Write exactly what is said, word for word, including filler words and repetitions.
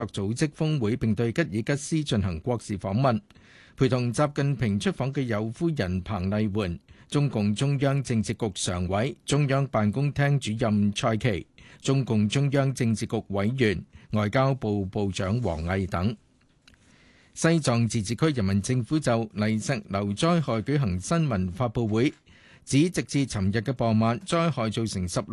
組織峰會，並對吉爾吉斯進行國事訪問。陪同習近平出訪嘅有夫人彭麗媛、中共中央政治局常委、中央辦公廳主任蔡奇、中共中央政治局委員、外交部部長王毅等。西藏自治區人民政府就泥石流災害舉行新聞發佈會，指直至尋日嘅傍晚，災害造成十六